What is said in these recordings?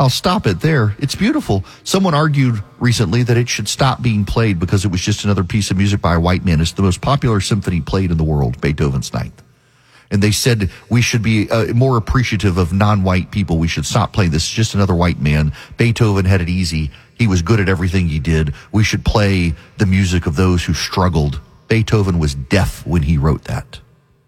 I'll stop it there. It's beautiful. Someone argued recently that it should stop being played because it was just another piece of music by a white man. It's the most popular symphony played in the world, Beethoven's Ninth. And they said we should be more appreciative of non-white people. We should stop playing this. It's just another white man. Beethoven had it easy. He was good at everything he did. We should play the music of those who struggled. Beethoven was deaf when he wrote that.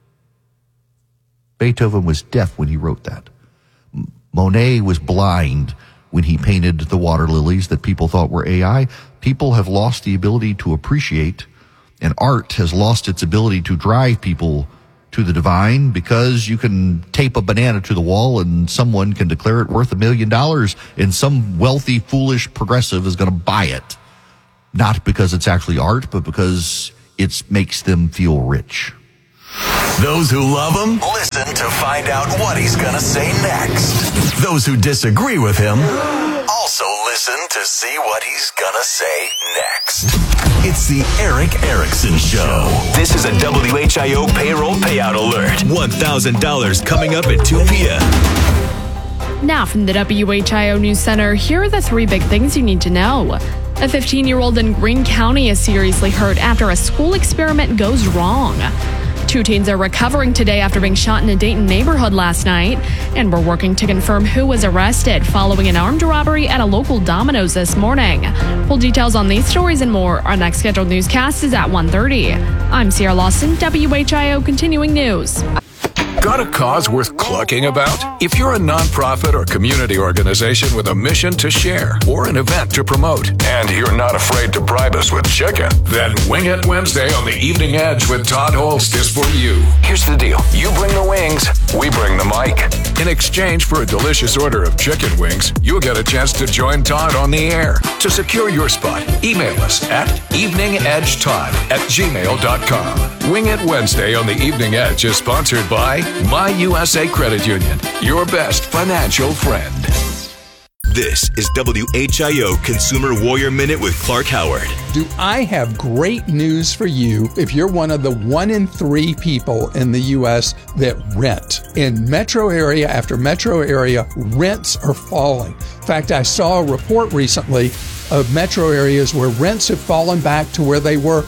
Beethoven was deaf when he wrote that. Monet was blind when he painted the water lilies that people thought were AI. People have lost the ability to appreciate, and art has lost its ability to drive people to the divine, because you can tape a banana to the wall and someone can declare it worth $1 million, and some wealthy, foolish progressive is going to buy it. Not because it's actually art, but because it makes them feel rich. Those who love him, listen to find out what he's going to say next. Those who disagree with him, also listen to see what he's going to say next. It's the Erick Erickson Show. This is a WHIO payroll payout alert. $1,000 coming up at 2 p.m. Now from the WHIO News Center, here are the 3 big things you need to know. A 15-year-old in Greene County is seriously hurt after a school experiment goes wrong. 2 teens are recovering today after being shot in a Dayton neighborhood last night, and we're working to confirm who was arrested following an armed robbery at a local Domino's this morning. Full details on these stories and more. Our next scheduled newscast is at 1:30. I'm Sierra Lawson, WHIO Continuing News. Got a cause worth clucking about? If you're a nonprofit or community organization with a mission to share or an event to promote, and you're not afraid to bribe us with chicken, then Wing It Wednesday on the Evening Edge with Todd Holst is for you. Here's the deal. You bring the wings, we bring the mic. In exchange for a delicious order of chicken wings, you'll get a chance to join Todd on the air. To secure your spot, email us at eveningedgetodd@gmail.com. Wing It Wednesday on the Evening Edge is sponsored by My USA Credit Union, your best financial friend. This is WHIO Consumer Warrior Minute with Clark Howard. Do I have great news for you if you're one of the 1 in 3 people in the U.S. that rent? In metro area after metro area, rents are falling. In fact, I saw a report recently of metro areas where rents have fallen back to where they were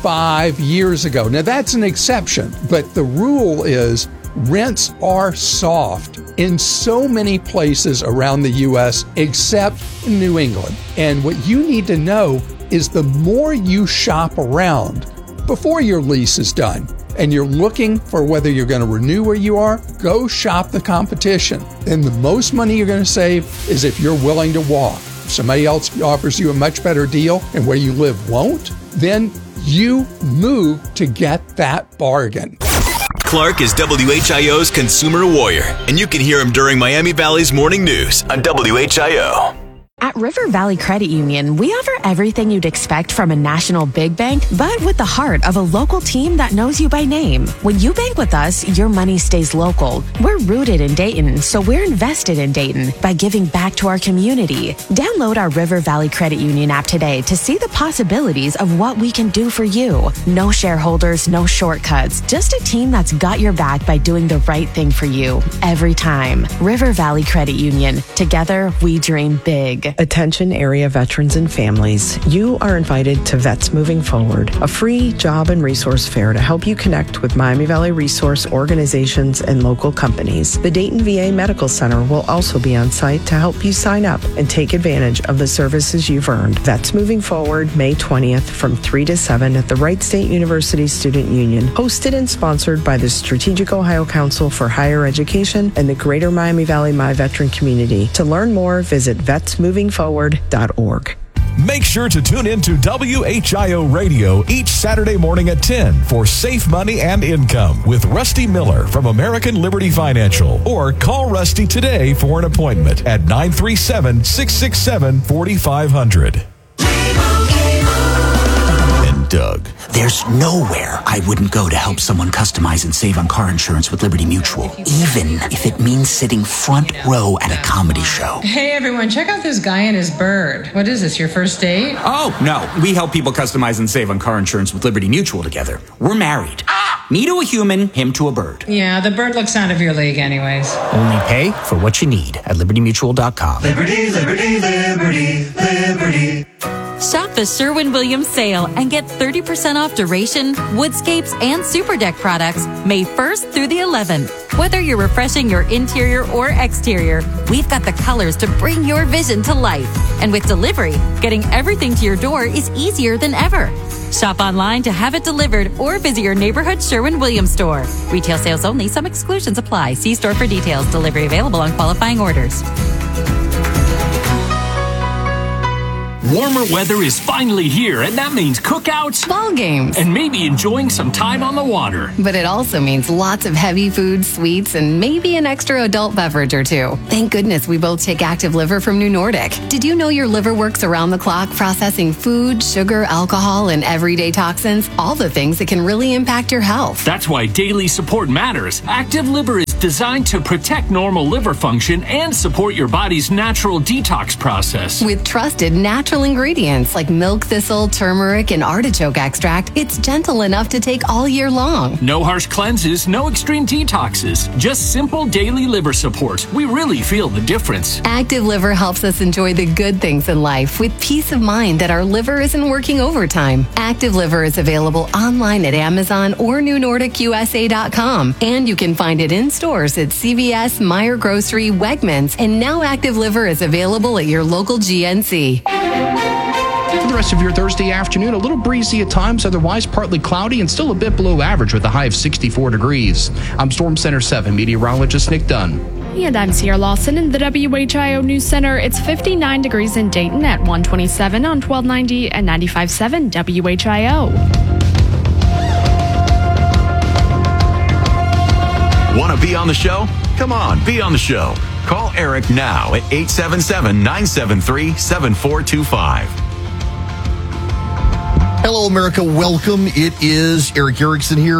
5 years ago. Now, that's an exception, but the rule is rents are soft in so many places around the U.S. except New England. And what you need to know is the more you shop around before your lease is done and you're looking for whether you're going to renew where you are, go shop the competition. And the most money you're going to save is if you're willing to walk. If somebody else offers you a much better deal and where you live won't, then you move to get that bargain. Clark is WHIO's Consumer Warrior, and you can hear him during Miami Valley's Morning News on WHIO. At River Valley Credit Union, we offer everything you'd expect from a national big bank, but with the heart of a local team that knows you by name. When you bank with us, your money stays local. We're rooted in Dayton, so we're invested in Dayton by giving back to our community. Download our River Valley Credit Union app today to see the possibilities of what we can do for you. No shareholders, no shortcuts, just a team that's got your back by doing the right thing for you every time. River Valley Credit Union. Together, we dream big. Attention area veterans and families, you are invited to Vets Moving Forward, a free job and resource fair to help you connect with Miami Valley resource organizations and local companies. The Dayton VA Medical Center will also be on site to help you sign up and take advantage of the services you've earned. Vets Moving Forward, May 20th from 3 to 7 at the Wright State University Student Union, hosted and sponsored by the Strategic Ohio Council for Higher Education and the Greater Miami Valley My Veteran Community. To learn more, visit vetsmovingforward.org. Make sure to tune in to WHIO Radio each Saturday morning at 10 for Safe Money and Income with Rusty Miller from American Liberty Financial. Or call Rusty today for an appointment at 937-667-4500. Doug. There's nowhere I wouldn't go to help someone customize and save on car insurance with Liberty Mutual, even if it means sitting front row at a comedy show. Hey everyone, check out this guy and his bird. What is this, your first date? Oh, no. We help people customize and save on car insurance with Liberty Mutual together. We're married. Me to a human, him to a bird. Yeah, the bird looks out of your league anyways. Only pay for what you need at libertymutual.com. Liberty, liberty, liberty, liberty. Shop the Sherwin-Williams sale and get 30% off duration, woodscapes, and super deck products May 1st through the 11th. Whether you're refreshing your interior or exterior, we've got the colors to bring your vision to life. And with delivery, getting everything to your door is easier than ever. Shop online to have it delivered or visit your neighborhood Sherwin-Williams store. Retail sales only. Some exclusions apply. See store for details. Delivery available on qualifying orders. Warmer weather is finally here, and that means cookouts, ball games, and maybe enjoying some time on the water. But it also means lots of heavy food, sweets, and maybe an extra adult beverage or two. Thank goodness we both take Active Liver from New Nordic. Did you know your liver works around the clock processing food, sugar, alcohol, and everyday toxins? All the things that can really impact your health. That's why daily support matters. Active Liver is designed to protect normal liver function and support your body's natural detox process. With trusted natural ingredients like milk thistle, turmeric, and artichoke extract, it's gentle enough to take all year long. No harsh cleanses, no extreme detoxes, just simple daily liver support. We really feel the difference. Active Liver helps us enjoy the good things in life with peace of mind that our liver isn't working overtime. Active Liver is available online at Amazon or NewNordicUSA.com, and you can find it in stores at CVS, Meijer Grocery, Wegmans, and now Active Liver is available at your local GNC. For the rest of your Thursday afternoon, a little breezy at times, otherwise partly cloudy and still a bit below average with a high of 64 degrees. I'm Storm Center 7 meteorologist Nick Dunn. And I'm Sierra Lawson in the WHIO News Center. It's 59 degrees in Dayton at 127 on 1290 and 95.7 WHIO. Want to be on the show? Come on, be on the show. Call Eric now at 877-973-7425. Hello, America. Welcome. It is Eric Erickson here,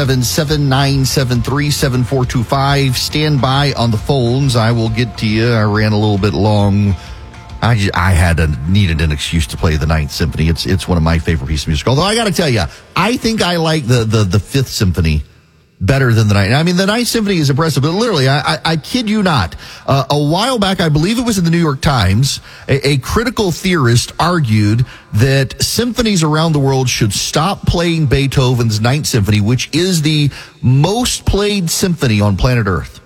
877-973-7425. Stand by on the phones. I will get to you. I ran a little bit long. I needed an excuse to play the Ninth Symphony. It's one of my favorite pieces of music. Although I got to tell you, I think I like the Fifth Symphony better than the Ninth. I mean, the Ninth Symphony is impressive, but literally, I kid you not. A while back, I believe it was in the New York Times, a critical theorist argued that symphonies around the world should stop playing Beethoven's Ninth Symphony, which is the most played symphony on planet Earth.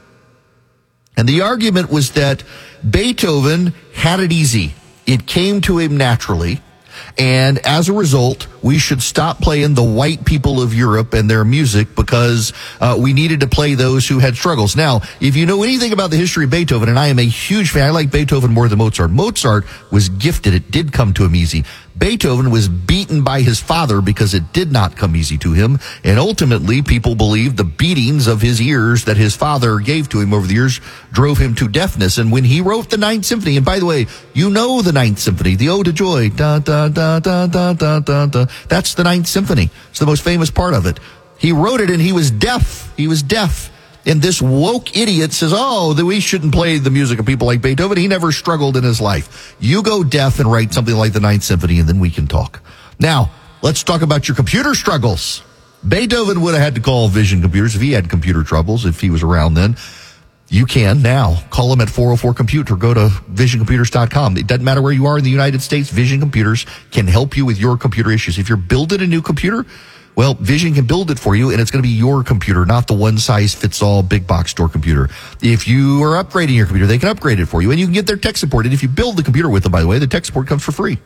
And the argument was that Beethoven had it easy. It came to him naturally. And as a result, we should stop playing the white people of Europe and their music because we needed to play those who had struggles. Now, if you know anything about the history of Beethoven, and I am a huge fan, I like Beethoven more than Mozart. Mozart was gifted. It did come to him easy. Beethoven was beaten by his father because it did not come easy to him. And ultimately, people believe the beatings of his ears that his father gave to him over the years drove him to deafness. And when he wrote the Ninth Symphony, and by the way, you know the Ninth Symphony, the Ode to Joy, da, da, da, da, da, da, da, da. That's the Ninth Symphony. It's the most famous part of it. He wrote it and he was deaf. He was deaf. And this woke idiot says, that we shouldn't play the music of people like Beethoven. He never struggled in his life. You go deaf and write something like the Ninth Symphony, and then we can talk. Now, let's talk about your computer struggles. Beethoven would have had to call Vision Computers if he had computer troubles, if he was around then. You can now. Call him at 404-COMPUTE or go to visioncomputers.com. It doesn't matter where you are in the United States. Vision Computers can help you with your computer issues. If you're building a new computer, well, Vision can build it for you, and it's going to be your computer, not the one-size-fits-all big-box store computer. If you are upgrading your computer, they can upgrade it for you, and you can get their tech support. And if you build the computer with them, by the way, the tech support comes for free.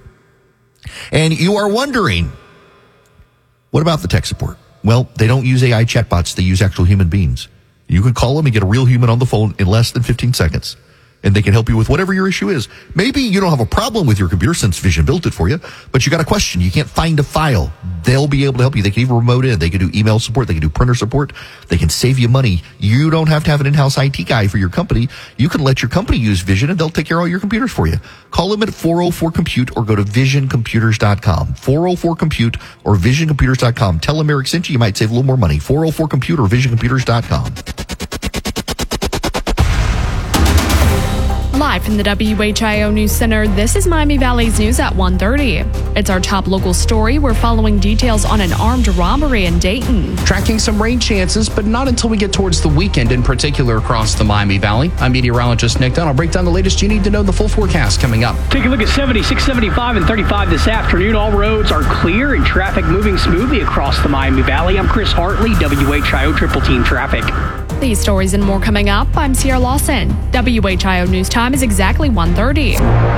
And you are wondering, what about the tech support? Well, they don't use AI chatbots. They use actual human beings. You can call them and get a real human on the phone in less than 15 seconds. And they can help you with whatever your issue is. Maybe you don't have a problem with your computer since Vision built it for you, but you got a question. You can't find a file. They'll be able to help you. They can even remote in. They can do email support. They can do printer support. They can save you money. You don't have to have an in-house IT guy for your company. You can let your company use Vision, and they'll take care of all your computers for you. Call them at 404-COMPUTE or go to visioncomputers.com. 404-COMPUTE or visioncomputers.com. Tell them Eric sent you. You might save a little more money. 404-COMPUTE or visioncomputers.com. Live from the WHIO News Center, this is Miami Valley's news at 1:30. It's our top local story. We're following details on an armed robbery in Dayton. Tracking some rain chances, but not until we get towards the weekend, in particular across the Miami Valley. I'm meteorologist Nick Dunn. I'll break down the latest you need to know, the full forecast coming up. Take a look at 76, 75, and 35 this afternoon. All roads are clear and traffic moving smoothly across the Miami Valley. I'm Chris Hartley, WHIO Triple Team Traffic. These stories and more coming up. I'm Sierra Lawson. WHIO News Time is exactly 1:30.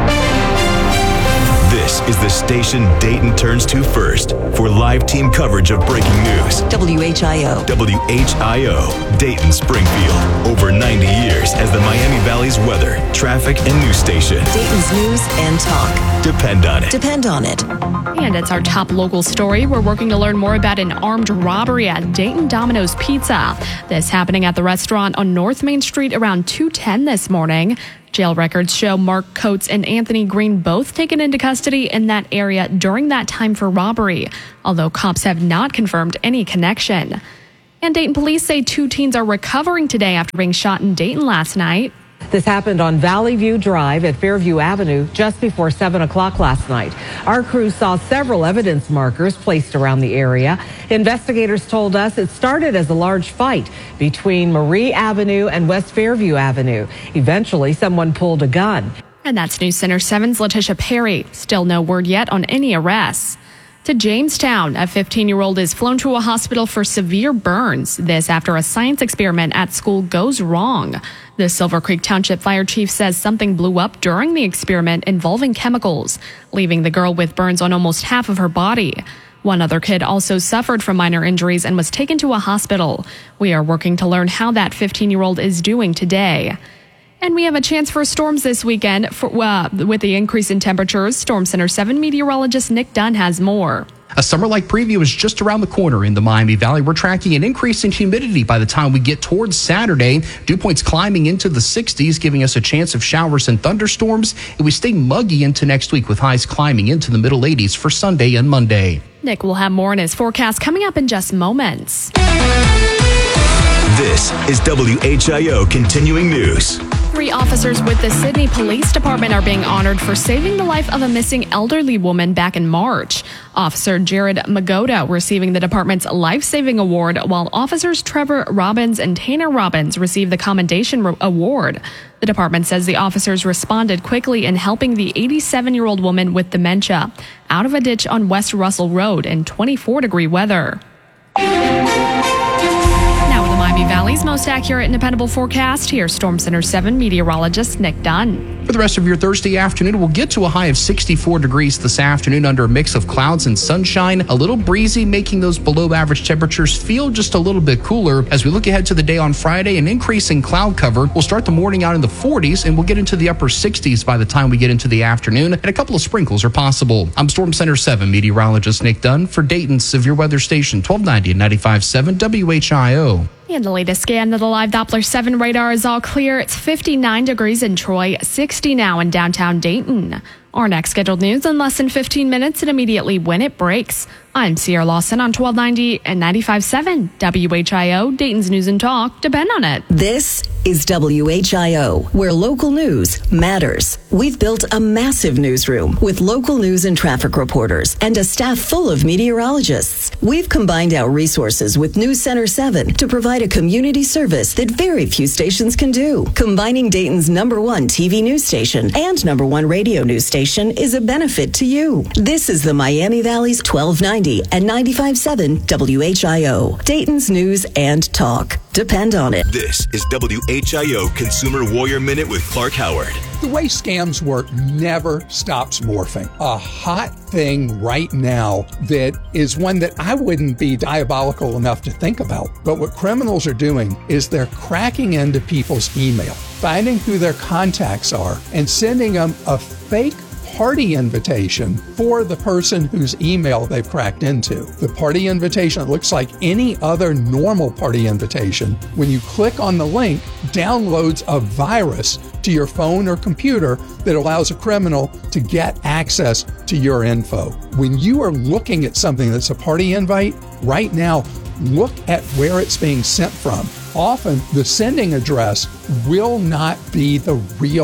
This is the station Dayton turns to first for live team coverage of breaking news. WHIO. WHIO, Dayton Springfield. Over 90 years as the Miami Valley's weather, traffic, and news station. Dayton's news and talk. Depend on it. Depend on it. And it's our top local story. We're working to learn more about an armed robbery at Dayton Domino's Pizza. This happening at the restaurant on North Main Street around 2:10 this morning. Jail records show Mark Coates and Anthony Green both taken into custody in that area during that time for robbery, although cops have not confirmed any connection. And Dayton police say 2 teens are recovering today after being shot in Dayton last night. This happened on Valley View Drive at Fairview Avenue just before 7 o'clock last night. Our crew saw several evidence markers placed around the area. Investigators told us it started as a large fight between Marie Avenue and West Fairview Avenue. Eventually, someone pulled a gun. And that's News Center 7's Letitia Perry. Still no word yet on any arrests. To Jamestown, a 15-year-old is flown to a hospital for severe burns. This after a science experiment at school goes wrong. The Silver Creek Township Fire Chief says something blew up during the experiment involving chemicals, leaving the girl with burns on almost half of her body. One other kid also suffered from minor injuries and was taken to a hospital. We are working to learn how that 15-year-old is doing today. And we have a chance for storms this weekend. With the increase in temperatures, Storm Center 7 meteorologist Nick Dunn has more. A summer-like preview is just around the corner in the Miami Valley. We're tracking an increase in humidity by the time we get towards Saturday. Dew points climbing into the 60s, giving us a chance of showers and thunderstorms. And we stay muggy into next week with highs climbing into the middle 80s for Sunday and Monday. Nick will have more in his forecast coming up in just moments. This is WHIO Continuing News. 3 officers with the Sydney Police Department are being honored for saving the life of a missing elderly woman back in March. Officer Jared Magoda receiving the department's life-saving award, while officers Trevor Robbins and Tanner Robbins received the Commendation Award. The department says the officers responded quickly in helping the 87-year-old woman with dementia out of a ditch on West Russell Road in 24-degree weather. Miami Valley's most accurate and dependable forecast. Here's Storm Center 7 meteorologist Nick Dunn. For the rest of your Thursday afternoon, we'll get to a high of 64 degrees this afternoon under a mix of clouds and sunshine. A little breezy, making those below average temperatures feel just a little bit cooler. As we look ahead to the day on Friday, an increase in cloud cover. We'll start the morning out in the 40s and we'll get into the upper 60s by the time we get into the afternoon, and a couple of sprinkles are possible. I'm Storm Center 7 meteorologist Nick Dunn for Dayton's Severe Weather Station 1290 and 95.7 WHIO. And the latest scan of the live Doppler 7 radar is all clear. It's 59 degrees in Troy, 60 now in downtown Dayton. Our next scheduled news in less than 15 minutes and immediately when it breaks. I'm Sierra Lawson on 1290 and 95.7 WHIO, Dayton's News and Talk. Depend on it. This is WHIO, where local news matters. We've built a massive newsroom with local news and traffic reporters and a staff full of meteorologists. We've combined our resources with News Center 7 to provide a community service that very few stations can do. Combining Dayton's #1 TV news station and #1 radio news station is a benefit to you. This is the Miami Valley's 1290 and 95.7 WHIO, Dayton's News and Talk. Depend on it. This is WHIO Consumer Warrior Minute with Clark Howard. The way scams work never stops morphing. A hot thing right now that is one that I wouldn't be diabolical enough to think about. But what criminals are doing is they're cracking into people's email, finding who their contacts are, and sending them a fake party invitation for the person whose email they've cracked into. The party invitation looks like any other normal party invitation. When you click on the link, downloads a virus to your phone or computer that allows a criminal to get access to your info. When you are looking at something that's a party invite, right now, look at where it's being sent from. Often, the sending address will not be the real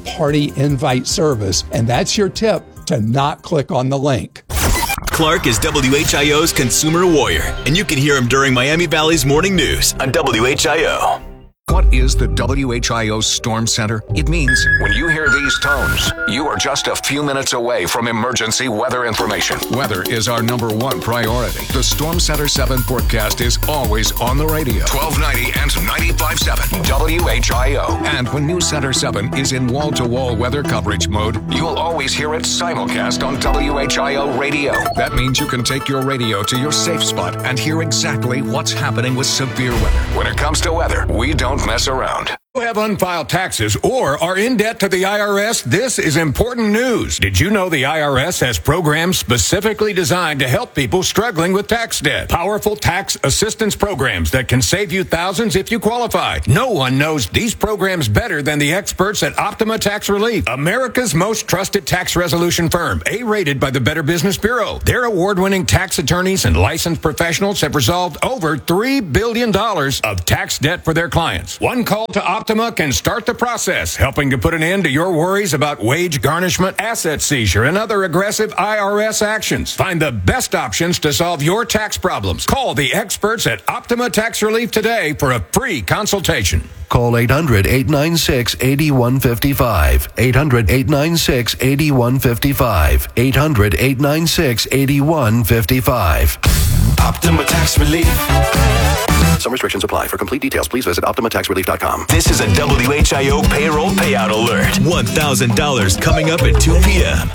party invite service. And that's your tip, to not click on the link. Clark is WHIO's consumer warrior, and you can hear him during Miami Valley's morning news on WHIO. What is the WHIO Storm Center? It means when you hear these tones, you are just a few minutes away from emergency weather information. Weather is our number one priority. The Storm Center 7 forecast is always on the radio. 1290 and 95.7 WHIO. And when News Center 7 is in wall-to-wall weather coverage mode, you'll always hear it simulcast on WHIO radio. That means you can take your radio to your safe spot and hear exactly what's happening with severe weather. When it comes to weather, we don't mess around. You have unfiled taxes or are in debt to the IRS? This is important news. Did you know the IRS has programs specifically designed to help people struggling with tax debt? Powerful tax assistance programs that can save you thousands if you qualify. No one knows these programs better than the experts at Optima Tax Relief, America's most trusted tax resolution firm, A-rated by the Better Business Bureau. Their award-winning tax attorneys and licensed professionals have resolved over $3 billion of tax debt for their clients. One call to Optima can start the process, helping to put an end to your worries about wage garnishment, asset seizure, and other aggressive IRS actions. Find the best options to solve your tax problems. Call the experts at Optima Tax Relief today for a free consultation. Call 800-896-8155. 800-896-8155. 800-896-8155. Optima Tax Relief. Some restrictions apply. For complete details, please visit OptimaTaxRelief.com. This is a WHIO payroll payout alert. $1,000 coming up at 2 p.m.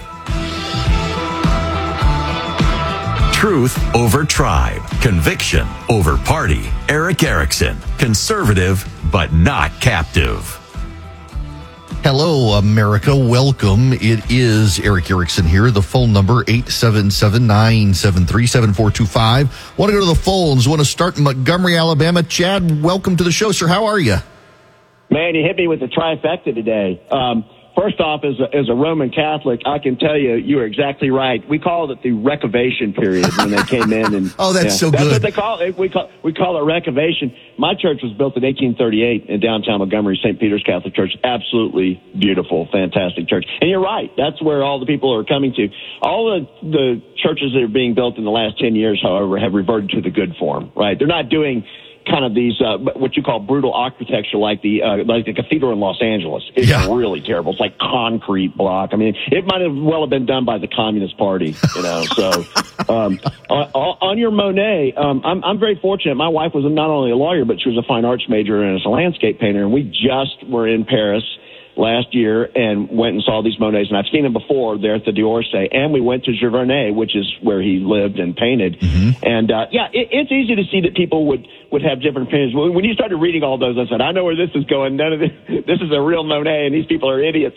Truth over tribe. Conviction over party. Eric Erickson. Conservative, but not captive. Hello, America. Welcome. It is Eric Erickson here. The phone number, 877-973-7425. Want to go to the phones. Want to start in Montgomery, Alabama. Chad, welcome to the show, sir. How are you? Man, you hit me with the trifecta today. First off, as a Roman Catholic, I can tell you, you are exactly right. We called it the Recovation period when they came in. And oh, that's so that's good. What they call it. We call it Recovation. My church was built in 1838 in downtown Montgomery, St. Peter's Catholic Church. Absolutely beautiful, fantastic church. And you're right. That's where all the people are coming to. All the churches that are being built in the last 10 years, however, have reverted to the good form, right? They're not doing kind of these what you call brutal architecture like the cathedral in Los Angeles. It's really terrible. It's like concrete block. I mean, it might have well have been done by the Communist Party, you know. So on your Monet, I'm very fortunate. My wife was not only a lawyer, but she was a fine arts major and a landscape painter, and we just were in Paris last year and went and saw these Monets, and I've seen them before there at the d'Orsay, and we went to Giverny, which is where he lived and painted. Mm-hmm. And it's easy to see that people would have different opinions. When you started reading all those, I said, I know where this is going. None of this is a real Monet, and these people are idiots.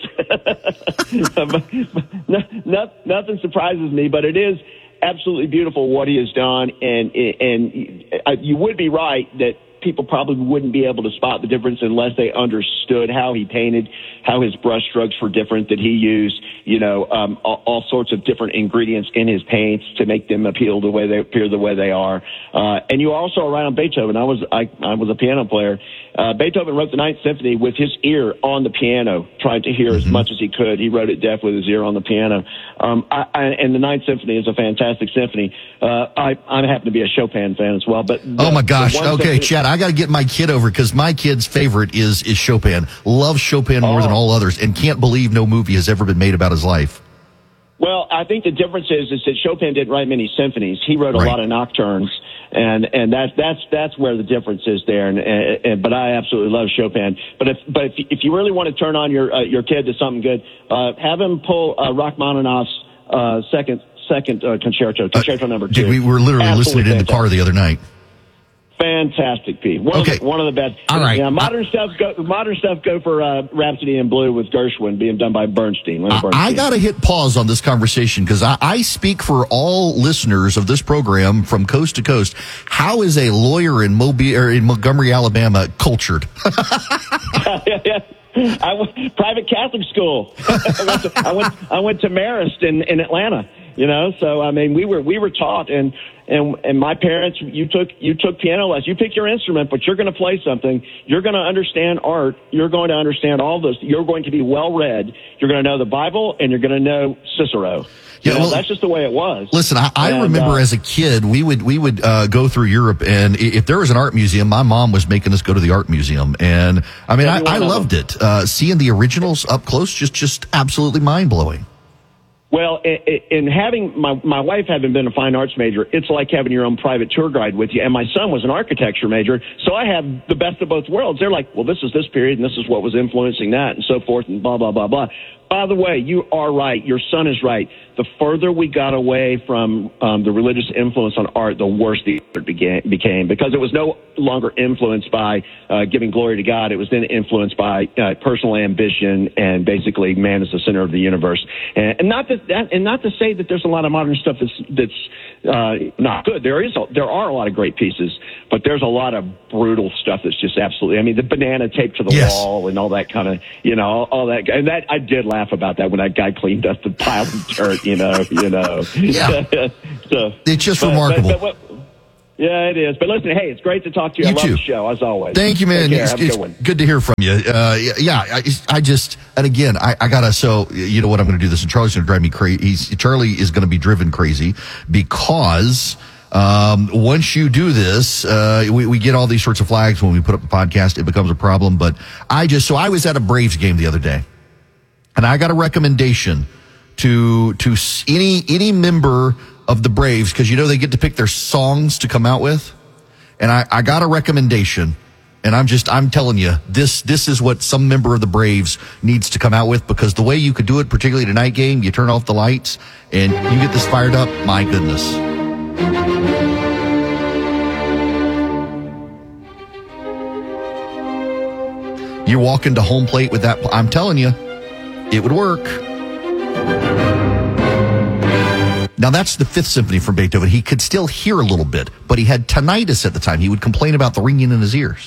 Nothing surprises me, but it is absolutely beautiful what he has done, and you would be right that people probably wouldn't be able to spot the difference unless they understood how he painted, how his brush strokes were different, that he used, all sorts of different ingredients in his paints to make them appear the way they are. And you also are right on Beethoven. I was a piano player. Beethoven wrote the Ninth Symphony with his ear on the piano, trying to hear as much as he could. He wrote it deaf with his ear on the piano. And the Ninth Symphony is a fantastic symphony. I happen to be a Chopin fan as well. But oh my gosh! Okay, Chad, I got to get my kid over because my kid's favorite is Chopin. Loves Chopin more than all others, and can't believe no movie has ever been made about his life. Well, I think the difference is that Chopin didn't write many symphonies. He wrote a lot of nocturnes, and that's where the difference is there. But I absolutely love Chopin. But if you really want to turn on your kid to something good, have him pull Rachmaninoff's second concerto number 2. We were literally listening in the car the other night. Fantastic, Pete. One of the best. All right. Yeah, modern stuff go for Rhapsody in Blue with Gershwin being done by Bernstein. I got to hit pause on this conversation because I speak for all listeners of this program from coast to coast. How is a lawyer in Montgomery, Alabama, cultured? I went private Catholic school. I went to Marist in Atlanta. So I mean, we were taught, and my parents, you took piano lessons. You pick your instrument, but you're going to play something. You're going to understand art. You're going to understand all this. You're going to be well read. You're going to know the Bible, and you're going to know Cicero. That's just the way it was. Listen, I remember as a kid, we would go through Europe, and if there was an art museum, my mom was making us go to the art museum, and I mean, I loved it. Seeing the originals up close, just absolutely mind blowing. Well, in having my wife having been a fine arts major, it's like having your own private tour guide with you. And my son was an architecture major, so I have the best of both worlds. They're like, well, this is this period, and this is what was influencing that, and so forth, and blah, blah, blah, blah. By the way, you are right. Your son is right. The further we got away from the religious influence on art, the worse the art became, because it was no longer influenced by giving glory to God. It was then influenced by personal ambition and basically man is the center of the universe. And not to say that there's a lot of modern stuff that's not good. There are a lot of great pieces, but there's a lot of brutal stuff that's just absolutely. I mean, the banana taped to the wall and all that kind of, all that. And that I did laugh about that when that guy cleaned up the pile of dirt. Yeah. So, it's just remarkable. Yeah, it is. But listen, hey, it's great to talk to you. I love the show, as always. Thank you, man. It's good to hear from you. I just, and again, I gotta, so, you know what, I'm going to do this, and Charlie's going to drive me crazy. Charlie is going to be driven crazy because once you do this, we get all these sorts of flags when we put up the podcast. It becomes a problem. But I was at a Braves game the other day, and I got a recommendation to any member of the Braves, because they get to pick their songs to come out with, and I got a recommendation, and I'm telling you, this is what some member of the Braves needs to come out with, because the way you could do it, particularly at a night game, you turn off the lights and you get this fired up. My goodness. You walk into home plate with that, I'm telling you, it would work. Now, that's the Fifth Symphony from Beethoven. He could still hear a little bit, but he had tinnitus at the time. He would complain about the ringing in his ears.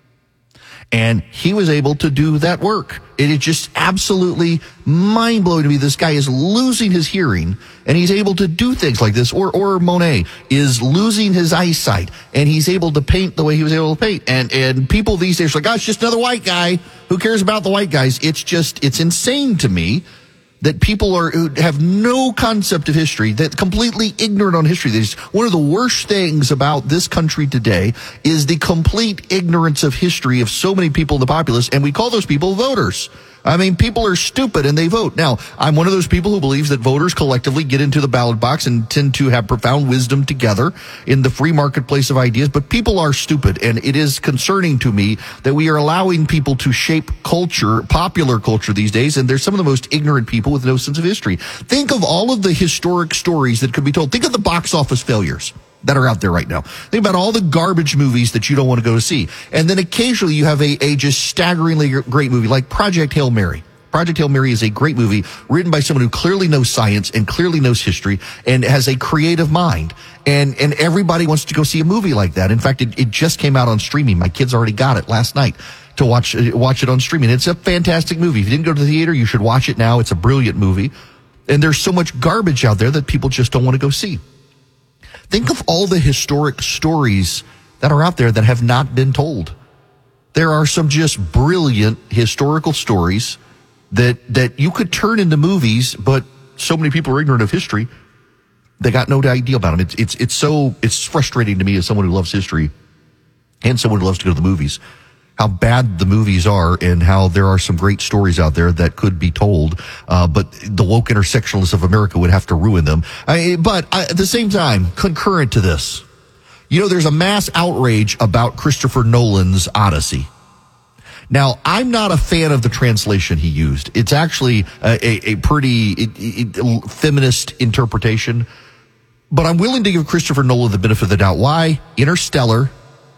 And he was able to do that work. It is just absolutely mind-blowing to me. This guy is losing his hearing, and he's able to do things like this. Or Monet is losing his eyesight, and he's able to paint the way he was able to paint. And people these days are like, oh, it's just another white guy. Who cares about the white guys? It's insane to me that people who have no concept of history, that completely ignorant on history. One of the worst things about this country today is the complete ignorance of history of so many people in the populace, and we call those people voters. I mean, people are stupid and they vote. Now, I'm one of those people who believes that voters collectively get into the ballot box and tend to have profound wisdom together in the free marketplace of ideas, but people are stupid, and it is concerning to me that we are allowing people to shape culture, popular culture these days, and they're some of the most ignorant people with no sense of history. Think of all of the historic stories that could be told. Think of the box office failures that are out there right now. Think about all the garbage movies that you don't want to go to see. And then occasionally you have a just staggeringly great movie like Project Hail Mary. Project Hail Mary is a great movie written by someone who clearly knows science and clearly knows history and has a creative mind. And everybody wants to go see a movie like that. In fact, it just came out on streaming. My kids already got it last night to watch it on streaming. It's a fantastic movie. If you didn't go to the theater, you should watch it now. It's a brilliant movie. And there's so much garbage out there that people just don't want to go see. Think of all the historic stories that are out there that have not been told. There are some just brilliant historical stories that you could turn into movies, but so many people are ignorant of history, they got no idea about them. It's frustrating to me as someone who loves history and someone who loves to go to the movies, how bad the movies are and how there are some great stories out there that could be told, but the woke intersectionalists of America would have to ruin them. But at the same time, concurrent to this, there's a mass outrage about Christopher Nolan's Odyssey. Now, I'm not a fan of the translation he used. It's actually a pretty feminist interpretation, but I'm willing to give Christopher Nolan the benefit of the doubt. Why? Interstellar,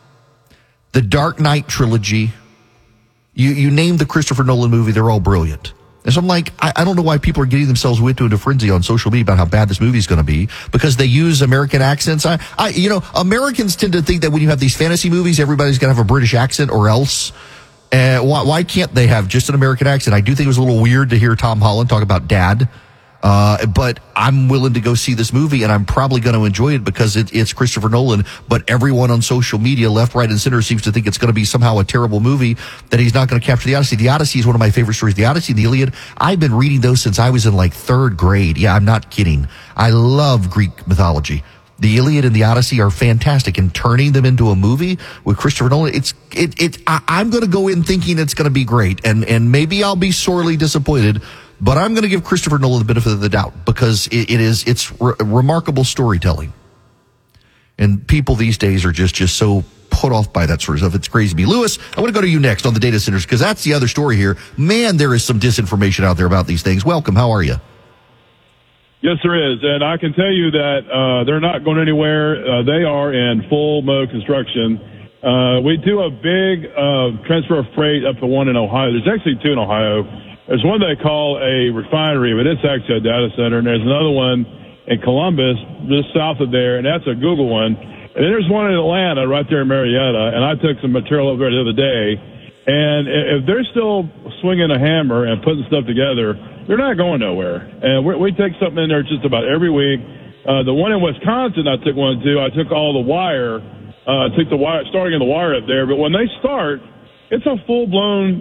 the Dark Knight trilogy, you name the Christopher Nolan movie, they're all brilliant. And so I'm like, I don't know why people are getting themselves into a frenzy on social media about how bad this movie is going to be because they use American accents. Americans tend to think that when you have these fantasy movies, everybody's going to have a British accent or else. Why can't they have just an American accent? I do think it was a little weird to hear Tom Holland talk about dad. But I'm willing to go see this movie, and I'm probably going to enjoy it because it's Christopher Nolan. But everyone on social media, left, right, and center, seems to think it's going to be somehow a terrible movie, that he's not going to capture the Odyssey. The Odyssey is one of my favorite stories. The Odyssey and the Iliad, I've been reading those since I was in like 3rd grade. Yeah, I'm not kidding. I love Greek mythology. The Iliad and the Odyssey are fantastic, and turning them into a movie with Christopher Nolan, I'm going to go in thinking it's going to be great, and maybe I'll be sorely disappointed, but I'm going to give Christopher Nolan the benefit of the doubt because it's remarkable storytelling. And people these days are just so put off by that sort of stuff. It's crazy to me. Lewis, I want to go to you next on the data centers because that's the other story here. Man, there is some disinformation out there about these things. Welcome. How are you? Yes, there is. And I can tell you that they're not going anywhere. They are in full mode construction. We do a big transfer of freight up to one in Ohio. There's actually 2 in Ohio. There's one they call a refinery, but it's actually a data center. And there's another one in Columbus, just south of there, and that's a Google one. And then there's one in Atlanta right there in Marietta. And I took some material over there the other day. And if they're still swinging a hammer and putting stuff together, they're not going nowhere. And we take something in there just about every week. The one in Wisconsin I took one to. I took all the wire, took the wire, starting in the wire up there. But when they start, it's a full-blown